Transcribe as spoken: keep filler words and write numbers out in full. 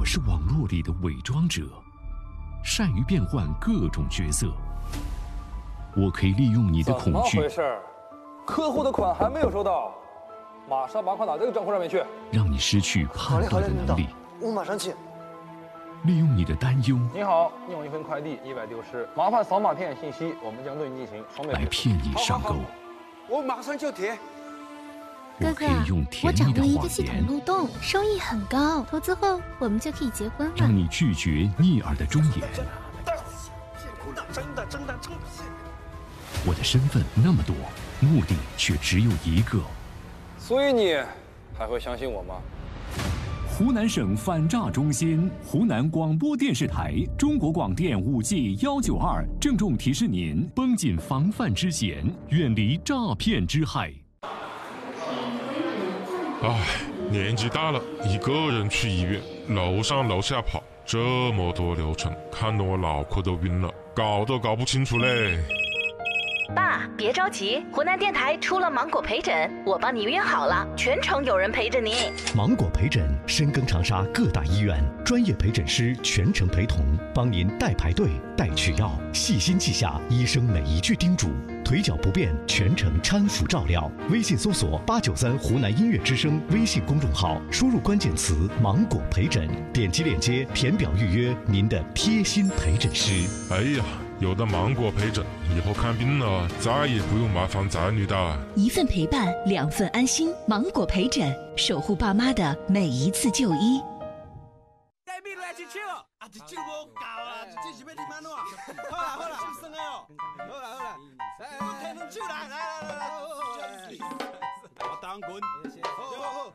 我是网络里的伪装者，善于变换各种角色。我可以利用你的恐惧。 怎么回事？客户的款还没有收到，马上把款打这个账户上面去。 让你失去判断的能力。 我马上去。 利用你的担忧。 你好，你有一份快递意外丢失，麻烦扫码填写信息，我们将对你进行双倍来骗你上钩。 我马上就填。 我可以用甜蜜的我掌握一个谎系统言， 漏洞，收益很高，投资后我们就可以结婚了。 让你拒绝逆耳的忠言。 真的真的真的。 我的身份那么多，目的却只有一个。 所以你还会相信我吗？ 湖南省反诈中心、湖南广播电视台、中国广电五 G 幺九二郑重提示您：绷紧防范之弦，远离诈骗之害。 唉，年纪大了，一个人去医院，楼上楼下跑，这么多流程，看得我脑壳都晕了，搞都搞不清楚嘞。 爸，别着急，湖南电台出了芒果陪诊，我帮你约好了，全程有人陪着您。 芒果陪诊深耕长沙各大医院，专业陪诊师全程陪同，帮您代排队、代取药，细心记下医生每一句叮嘱。腿脚不便，全程搀扶照料。微信搜索八九三湖南音乐之声微信公众号，输入关键词“芒果陪诊”，点击链接填表预约您的贴心陪诊师。 哎呀，有了芒果陪诊，以后看病了再也不用麻烦仔女的。 一份陪伴，两份安心。芒果陪诊，守护爸妈的每一次就医。 带病来去吃哦，啊，这酒无够啊，这是要啉安怎？好啦好啦，先生哦，好啦好啦，来，我提两酒来，来来来来，我当棍。